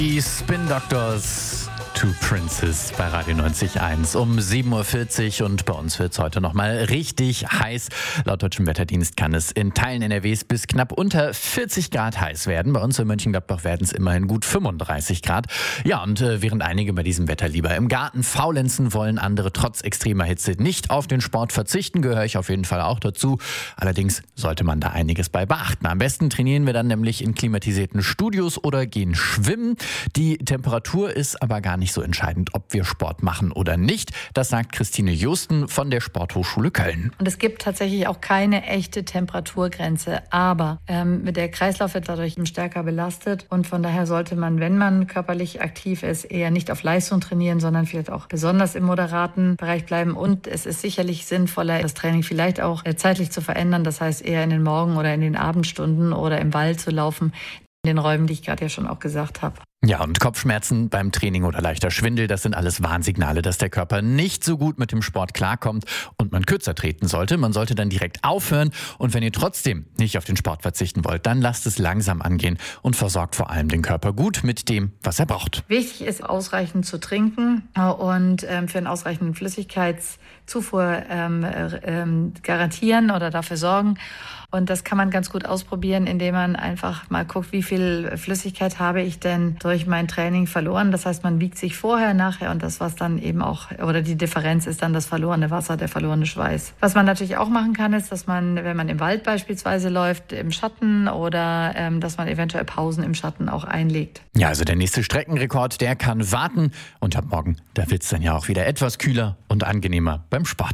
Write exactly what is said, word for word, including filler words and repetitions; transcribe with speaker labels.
Speaker 1: Die Spin Doctors, Two Princes bei Radio neunzig Komma eins um sieben Uhr vierzig und bei uns wird es heute nochmal richtig heiß. Laut Deutschem Wetterdienst kann es in Teilen N R Ws bis knapp unter vierzig Grad heiß werden. Bei uns in Mönchengladbach werden es immerhin gut fünfunddreißig Grad. Ja, und äh, während einige bei diesem Wetter lieber im Garten faulenzen wollen, andere trotz extremer Hitze nicht auf den Sport verzichten, gehöre ich auf jeden Fall auch dazu. Allerdings sollte man da einiges bei beachten. Am besten trainieren wir dann nämlich in klimatisierten Studios oder gehen schwimmen. Die Temperatur ist aber gar nicht so entscheidend, ob wir Sport machen oder nicht. Das sagt Christine Josten von der Sporthochschule Köln.
Speaker 2: Und es gibt tatsächlich auch keine echte Temperaturgrenze, aber ähm, der Kreislauf wird dadurch stärker belastet und von daher sollte man, wenn man körperlich aktiv ist, eher nicht auf Leistung trainieren, sondern vielleicht auch besonders im moderaten Bereich bleiben. Und es ist sicherlich sinnvoller, das Training vielleicht auch äh, zeitlich zu verändern, das heißt eher in den Morgen- oder in den Abendstunden oder im Wald zu laufen, in den Räumen, die ich gerade ja schon auch gesagt habe.
Speaker 1: Ja, und Kopfschmerzen beim Training oder leichter Schwindel, das sind alles Warnsignale, dass der Körper nicht so gut mit dem Sport klarkommt und man kürzer treten sollte. Man sollte dann direkt aufhören und wenn ihr trotzdem nicht auf den Sport verzichten wollt, dann lasst es langsam angehen und versorgt vor allem den Körper gut mit dem, was er braucht.
Speaker 2: Wichtig ist, ausreichend zu trinken und ähm, für einen ausreichenden Flüssigkeitszufuhr ähm, ähm, garantieren oder dafür sorgen. Und das kann man ganz gut ausprobieren, indem man einfach mal guckt, wie viel Flüssigkeit habe ich denn durch mein Training verloren. Das heißt, man wiegt sich vorher, nachher und das, was dann eben auch, oder die Differenz ist dann das verlorene Wasser, der verlorene Schweiß. Was man natürlich auch machen kann, ist, dass man, wenn man im Wald beispielsweise läuft, im Schatten oder ähm, dass man eventuell Pausen im Schatten auch einlegt.
Speaker 1: Ja, also der nächste Streckenrekord, der kann warten. Und ab morgen, da wird es dann ja auch wieder etwas kühler und angenehmer beim Sport.